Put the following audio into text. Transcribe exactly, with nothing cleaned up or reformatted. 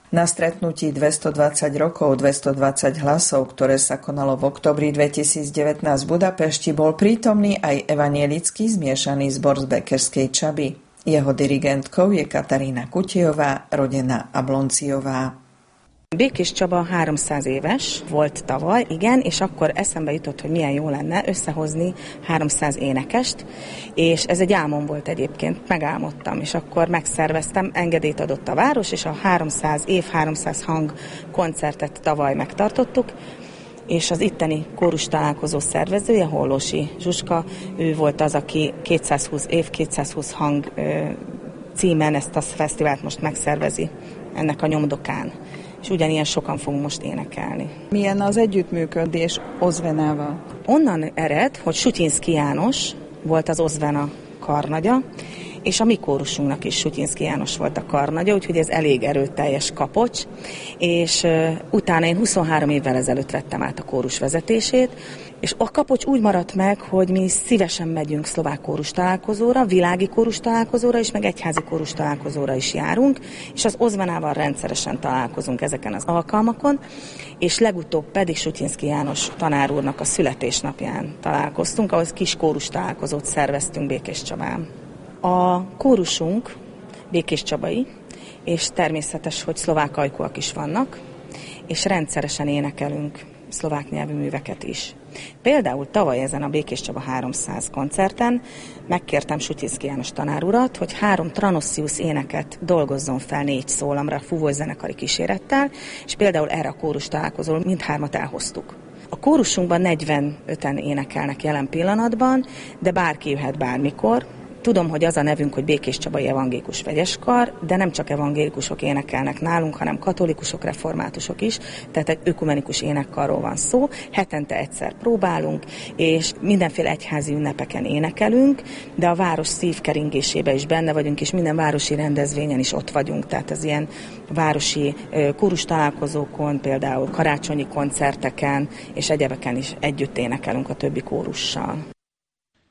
Na stretnutí dvestodvadsať rokov, dvestodvadsať hlasov, ktoré sa konalo v októbri dvetisícdevätnásť v Budapešti, bol prítomný aj evanielický zmiešaný zbor z Békésskej Csaby. Jeho dirigentkou je Katarína Kutyejová, rodená Ablonciová. Békés Csaba háromszáz éves volt tavaly, igen, és akkor eszembe jutott, hogy milyen jó lenne összehozni háromszáz énekest, és ez egy álmom volt egyébként, megálmodtam, és akkor megszerveztem, engedélyt adott a város, és a háromszáz év, háromszáz hang koncertet tavaly megtartottuk, és az itteni kórus találkozó szervezője, Hollósi Zsuska, ő volt az, aki kétszázhúsz év, kétszázhúsz hang címen ezt a fesztivált most megszervezi ennek a nyomdokán. És ugyanilyen sokan fogunk most énekelni. Milyen az együttműködés Ozvenával? Onnan ered, hogy Sutyinszky János volt az Ozvena karnagya, és a mi kórusunknak is Sutyinszky János volt a karnagya, úgyhogy ez elég erőteljes kapocs, és uh, utána én huszonhárom évvel ezelőtt vettem át a kórus vezetését, és a kapocs úgy maradt meg, hogy mi szívesen megyünk szlovák kórus találkozóra, világi kórus találkozóra is, meg egyházi kórus találkozóra is járunk, és az Ozvenával rendszeresen találkozunk ezeken az alkalmakon, és legutóbb pedig Sutyinszky János tanár úrnak a születésnapján találkoztunk, ahhoz kis kórus találkozót szerveztünk Békéscsabán. A kórusunk békéscsabai, és természetes, hogy szlovák ajkúak is vannak, és rendszeresen énekelünk szlovák nyelvű műveket is. Például tavaly ezen a Békéscsaba háromszáz koncerten megkértem Sutyinszky János tanár urat, hogy három Tranossius éneket dolgozzon fel négy szólamra fúvós zenekari kísérettel, és például erre a kórus találkozóról mindhármat elhoztuk. A kórusunkban negyvenöten énekelnek jelen pillanatban, de bárki jöhet bármikor. Tudom, hogy az a nevünk, hogy Békéscsabai Evangélikus Vegyeskar, de nem csak evangélikusok énekelnek nálunk, hanem katolikusok, reformátusok is, tehát egy ökumenikus énekkarról van szó. Hetente egyszer próbálunk, és mindenféle egyházi ünnepeken énekelünk, de a város szívkeringésében is benne vagyunk, és minden városi rendezvényen is ott vagyunk, tehát az ilyen városi kórus találkozókon, például karácsonyi koncerteken és egyebeken is együtt énekelünk a többi kórussal.